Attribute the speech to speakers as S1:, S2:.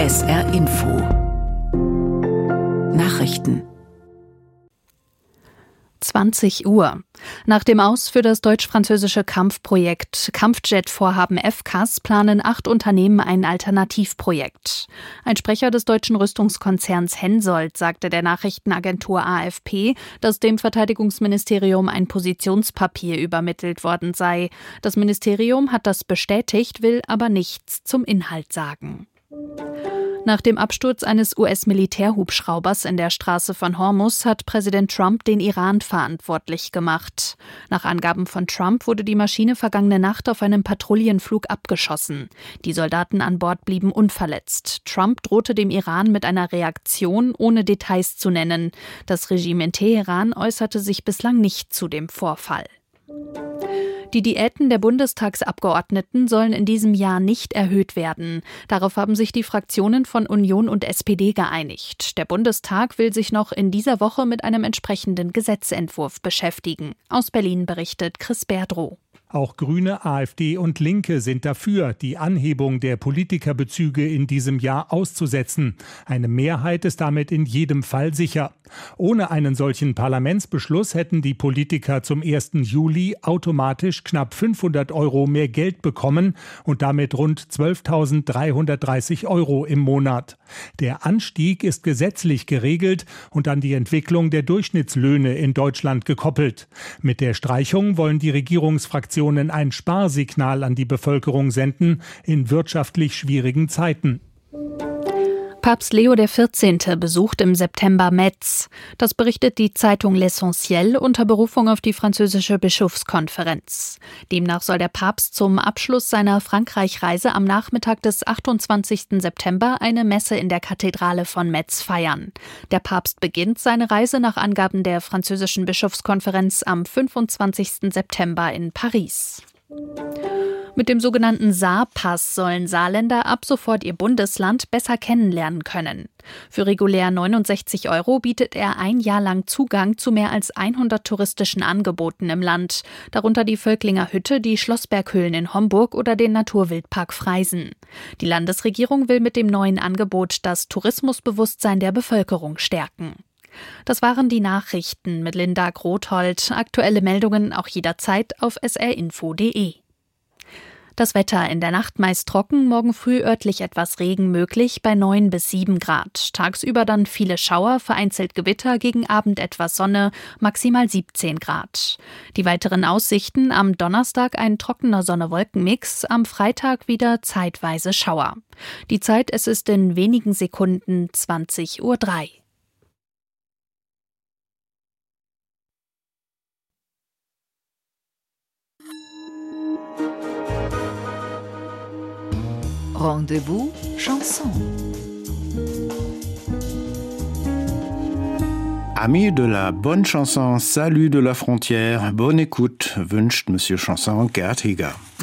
S1: SR Info Nachrichten 20 Uhr. Nach dem Aus für das deutsch-französische Kampfjet-Vorhaben FCAS planen 8 Unternehmen ein Alternativprojekt. Ein Sprecher des deutschen Rüstungskonzerns Hensoldt sagte der Nachrichtenagentur AFP, dass dem Verteidigungsministerium ein Positionspapier übermittelt worden sei. Das Ministerium hat das bestätigt, will aber nichts zum Inhalt sagen. Nach dem Absturz eines US-Militärhubschraubers in der Straße von Hormuz hat Präsident Trump den Iran verantwortlich gemacht. Nach Angaben von Trump wurde die Maschine vergangene Nacht auf einem Patrouillenflug abgeschossen. Die Soldaten an Bord blieben unverletzt. Trump drohte dem Iran mit einer Reaktion, ohne Details zu nennen. Das Regime in Teheran äußerte sich bislang nicht zu dem Vorfall. Die Diäten der Bundestagsabgeordneten sollen in diesem Jahr nicht erhöht werden. Darauf haben sich die Fraktionen von Union und SPD geeinigt. Der Bundestag will sich noch in dieser Woche mit einem entsprechenden Gesetzentwurf beschäftigen. Aus Berlin berichtet Chris Berdrow.
S2: Auch Grüne, AfD und Linke sind dafür, die Anhebung der Politikerbezüge in diesem Jahr auszusetzen. Eine Mehrheit ist damit in jedem Fall sicher. Ohne einen solchen Parlamentsbeschluss hätten die Politiker zum 1. Juli automatisch knapp 500 € mehr Geld bekommen und damit rund 12.330 € im Monat. Der Anstieg ist gesetzlich geregelt und an die Entwicklung der Durchschnittslöhne in Deutschland gekoppelt. Mit der Streichung wollen die Regierungsfraktionen ein Sparsignal an die Bevölkerung senden in wirtschaftlich schwierigen Zeiten.
S1: Papst Leo XIV. Besucht im September Metz. Das berichtet die Zeitung L'Essentiel unter Berufung auf die französische Bischofskonferenz. Demnach soll der Papst zum Abschluss seiner Frankreich-Reise am Nachmittag des 28. September eine Messe in der Kathedrale von Metz feiern. Der Papst beginnt seine Reise nach Angaben der französischen Bischofskonferenz am 25. September in Paris. Mit dem sogenannten Saarpass sollen Saarländer ab sofort ihr Bundesland besser kennenlernen können. Für regulär 69 € bietet er ein Jahr lang Zugang zu mehr als 100 touristischen Angeboten im Land, darunter die Völklinger Hütte, die Schlossberghöhlen in Homburg oder den Naturwildpark Freisen. Die Landesregierung will mit dem neuen Angebot das Tourismusbewusstsein der Bevölkerung stärken. Das waren die Nachrichten mit Linda Grothold. Aktuelle Meldungen auch jederzeit auf srinfo.de. Das Wetter in der Nacht meist trocken, morgen früh örtlich etwas Regen möglich bei 9 bis 7 Grad. Tagsüber dann viele Schauer, vereinzelt Gewitter, gegen Abend etwas Sonne, maximal 17 Grad. Die weiteren Aussichten: am Donnerstag ein trockener Sonne-Wolken-Mix, am Freitag wieder zeitweise Schauer. Die Zeit, es ist in wenigen Sekunden 20:03 Uhr.
S3: Rendez-vous chanson.
S4: Amis de la bonne chanson, salut de la frontière, bonne écoute, wünscht Monsieur Chanson Gerd Heger.